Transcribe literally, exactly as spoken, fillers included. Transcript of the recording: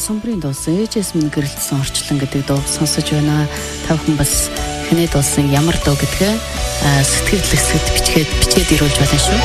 Сумбрын дуусан ээжээс минь гэрэлтсэн орчлон гэдэг дуу сонсож байна. Та бүхэн бас хэнэ дуусан ямар дуу гэдгээ сэтгэл хөдлөсөд бичгээд бичгээд ирүүлж болно шүү.